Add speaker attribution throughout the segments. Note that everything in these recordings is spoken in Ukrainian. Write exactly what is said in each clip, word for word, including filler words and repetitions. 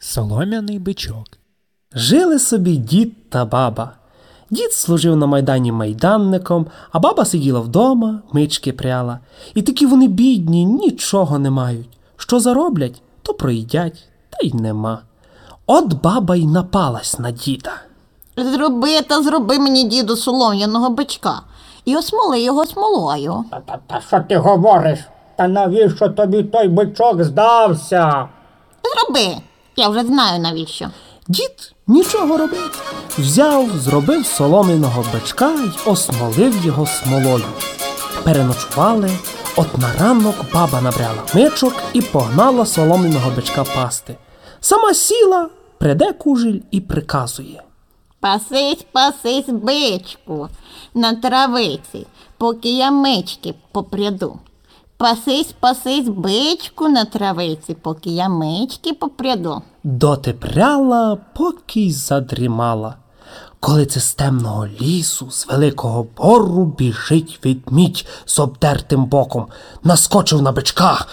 Speaker 1: Солом'яний бичок. Жили собі дід та баба. Дід служив на майдані майданником, а баба сиділа вдома, мички пряла. І такі вони бідні, нічого не мають. Що зароблять, то проїдять, та й нема. От баба й напалась на діда.
Speaker 2: Зроби та зроби мені, діду, солом'яного бичка і осмоли його смолою.
Speaker 3: Та, та, та що ти говориш? Та навіщо тобі той бичок здався?
Speaker 2: Зроби, я вже знаю навіщо.
Speaker 1: Дід нічого робить. Взяв, зробив солом'яного бичка й осмолив його смолою. Переночували, от на ранок баба набрала мичок і погнала солом'яного бичка пасти. Сама сіла, приде кужель і приказує.
Speaker 2: Пасись, пасись, бичку, на травиці, поки я мички попряду. Пасись, пасись, бичку, на травиці, поки я мички попряду.
Speaker 1: Доти пряла, поки й задрімала. Коли це з темного лісу, з великого бору біжить ведмідь з обдертим боком. Наскочив на бичка.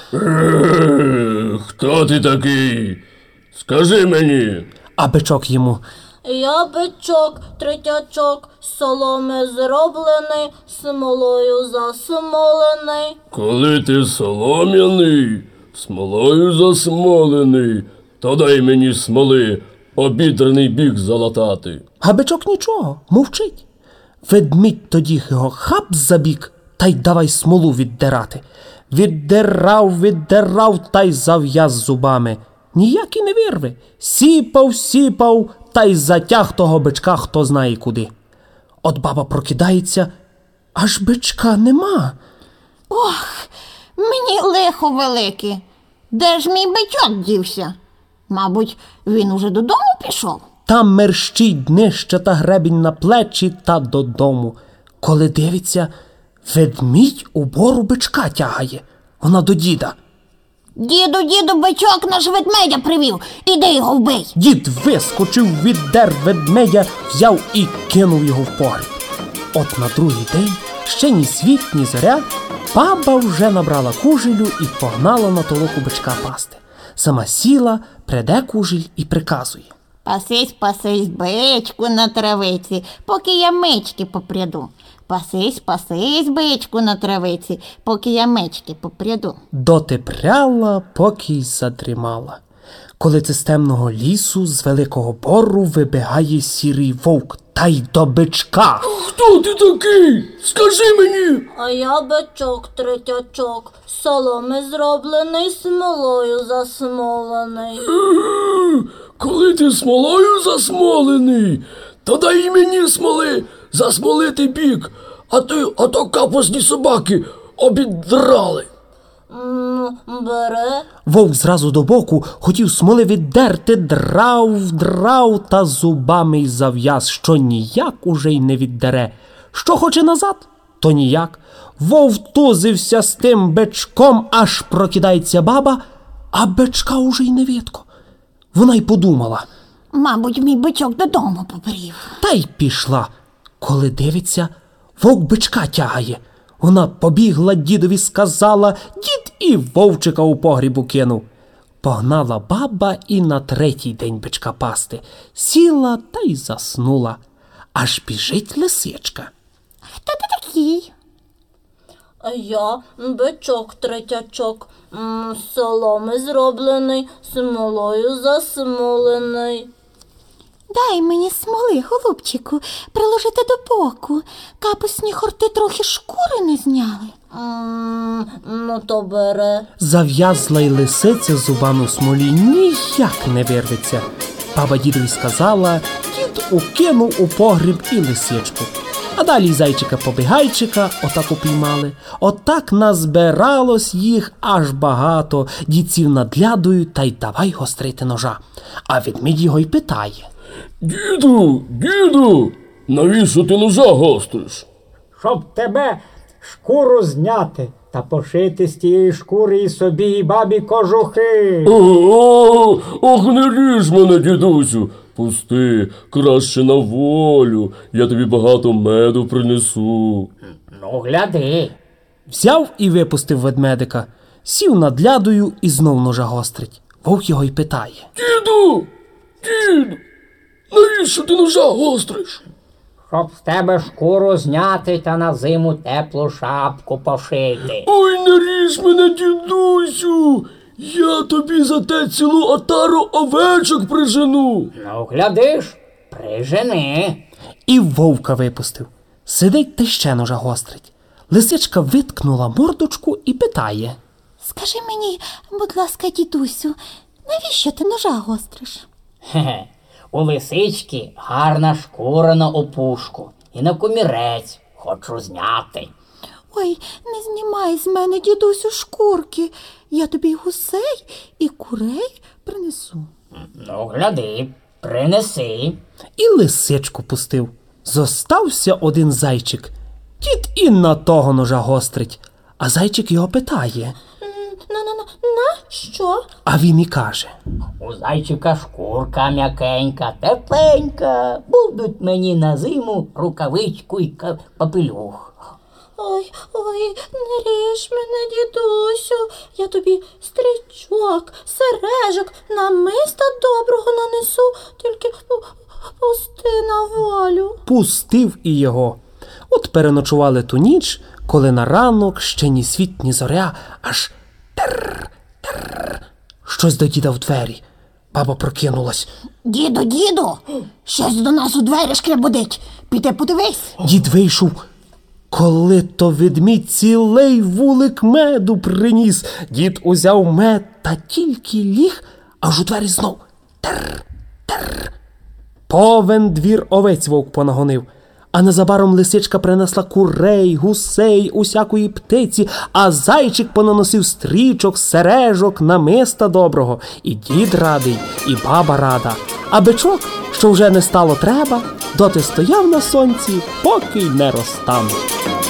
Speaker 4: Е, хто ти такий? Скажи мені.
Speaker 1: А бичок йому.
Speaker 5: Я бичок, третячок, з соломи зроблений, смолою засмолений.
Speaker 4: Коли ти солом'яний, смолою засмолений, то дай мені смоли, обідраний бік залатати.
Speaker 1: А бичок нічого, мовчить. Ведмідь тоді його хап за бік, та й давай смолу віддирати. Віддирав, віддирав, та й зав'яз зубами. Ніяк і не вирве. Сіпав, сіпав, та й затяг того бичка хто знає куди. От баба прокидається, аж бичка нема.
Speaker 2: Ох, мені лихо велике. Де ж мій бичок дівся? Мабуть, він уже додому пішов?
Speaker 1: Там мерщить днище та гребінь на плечі та додому. Коли дивиться, ведмідь у бору бичка тягає. Вона до діда.
Speaker 2: Діду, діду, бичок наш ведмедя привів. Іди його вбий.
Speaker 1: Дід вискочив, віддер ведмедя, взяв і кинув його в погріб. От на другий день, ще ні світ, ні зоря, баба вже набрала кужелю і погнала на толоку бичка пасти. Сама сіла, приде кужель і приказує.
Speaker 2: Пасись, пасись, бичку, на травиці, поки я мички попряду. Пасись, пасись, бичку, на травиці, поки я мички попряду.
Speaker 1: Доти пряла, поки й задрімала. Коли це з темного лісу, з великого бору вибігає сірий вовк, та й до бичка.
Speaker 4: Хто ти такий? Скажи мені.
Speaker 5: А я бичок, третячок, з соломи зроблений, смолою засмолений.
Speaker 4: Е, коли ти смолою засмолений, то дай мені смоли засмолити бік, а то, а то капусні собаки обідрали.
Speaker 5: М, Бере.
Speaker 1: Вовк зразу до боку хотів смоли віддерти, драв, драв, та зубами й зав'яз, що ніяк уже й не віддере. Що хоче назад, то ніяк. Вовтузився з тим бичком, аж прокидається баба, а бичка уже й не видко. Вона й подумала.
Speaker 2: Мабуть, мій бичок додому попрів.
Speaker 1: Та й пішла. Коли дивиться, вовк бичка тягає. Вона побігла дідові, сказала, дід і вовчика у погрібу кинув. Погнала баба і на третій день бичка пасти. Сіла та й заснула. Аж біжить лисичка.
Speaker 2: Хто ти такий?
Speaker 5: А я бичок, третячок, м, з соломи зроблений, смолою засмолений.
Speaker 2: Дай мені смоли, голубчику, приложити до боку. Капусні хорти трохи шкури не зняли.
Speaker 5: М, Ну то бере.
Speaker 1: Зав'язла й лисиця зубами у смолі, ніяк не вирветься. Баба дідові сказала, дід укинув у погріб і лисичку. А далі й зайчика-побігайчика отак упіймали. Отак назбиралось їх аж багато. Дід сів над лядою та й давай гострити ножа. А ведмідь його й питає.
Speaker 4: Діду, діду, навіщо ти ножа гостриш?
Speaker 3: Щоб тебе шкуру зняти та пошити з тієї шкури і собі, і бабі кожухи.
Speaker 4: О, ох, не ріж мене, дідусю. Пусти, краще на волю, я тобі багато меду принесу.
Speaker 3: Ну, гляди.
Speaker 1: Взяв і випустив ведмедика. Сів над лядою і знов ножа гострить. Вовк його й питає.
Speaker 4: Діду, діду, навіщо ти ножа гостриш?
Speaker 3: Щоб з тебе шкуру зняти та на зиму теплу шапку пошити.
Speaker 4: Ой, не ріж мене, дідусю, я тобі за те цілу отару овечок прижену.
Speaker 3: Ну, глядиш, прижени.
Speaker 1: І вовка випустив. Сидить та ще ножа гострить. Лисичка виткнула мордочку і питає.
Speaker 2: Скажи мені, будь ласка, дідусю, навіщо ти ножа гостриш?
Speaker 3: Хе-хе. У лисички гарна шкура на опушку і на комірець. Хочу зняти.
Speaker 2: Ой, не знімай з мене, дідусю, шкурки. Я тобі й гусей, і курей принесу.
Speaker 3: Ну, гляди, принеси.
Speaker 1: І лисичку пустив. Зостався один зайчик. Дід і на того ножа гострить. А зайчик його питає.
Speaker 5: На-на-на, на що?
Speaker 1: А він і каже.
Speaker 3: У зайчика шкурка м'якенька, тепленька. Будуть мені на зиму рукавичку й ка- папелюх.
Speaker 5: Ой, ой, не ріж мене, дідусю. Я тобі стрічок, сережок, намиста доброго нанесу, тільки пу- пусти на волю.
Speaker 1: Пустив і його. От переночували ту ніч, коли на ранок ще ні світ, ні зоря, аж тер, тер. Щось до діда в двері. Баба прокинулась.
Speaker 2: Діду, діду, щось до нас у двері шкребудить. Піди подивись.
Speaker 1: Дід вийшов. Коли то ведмідь цілий вулик меду приніс. Дід узяв мед та тільки ліг, аж у двері знов. Тер, тер. Повен двір овець вовк понагонив. А незабаром лисичка принесла курей, гусей, усякої птиці, а зайчик понаносив стрічок, сережок, намиста доброго. І дід радий, і баба рада. А бичок, що вже не стало треба, доти стояв на сонці, поки й не розтанув.